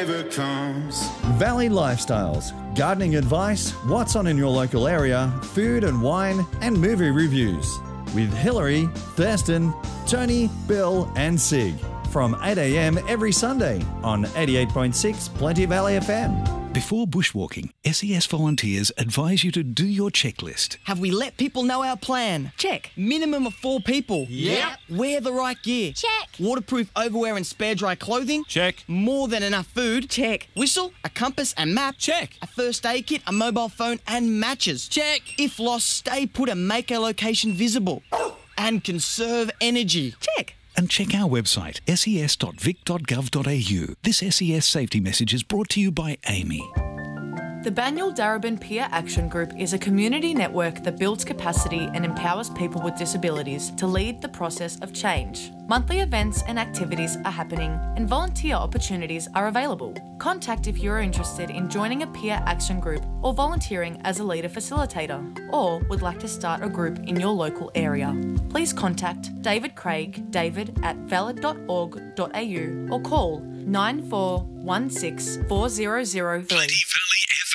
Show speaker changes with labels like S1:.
S1: flavor comes.
S2: Valley Lifestyles, gardening advice, what's on in your local area, food and wine, and movie reviews. With Hillary, Thurston, Tony, Bill, and Sig. From 8 a.m. every Sunday on 88.6 Plenty Valley FM.
S3: Before bushwalking, SES volunteers advise you to do your checklist.
S4: Have we let people know our plan? Check. Minimum of 4 people.
S5: Yep.
S4: Wear the right gear.
S5: Check.
S4: Waterproof overwear and spare dry clothing.
S6: Check.
S4: More than enough food.
S5: Check.
S4: Whistle, a compass and map.
S6: Check.
S4: A first aid kit, a mobile phone and matches.
S6: Check.
S4: If lost, stay put and make our location visible. And conserve energy.
S5: Check.
S3: And check our website, ses.vic.gov.au. This SES safety message is brought to you by Amy.
S7: The Banyul Darebin Peer Action Group is a community network that builds capacity and empowers people with disabilities to lead the process of change. Monthly events and activities are happening and volunteer opportunities are available. Contact if you're interested in joining a peer action group or volunteering as a leader facilitator, or would like to start a group in your local area. Please contact David Craig, david@valid.org.au or call 9416 4003.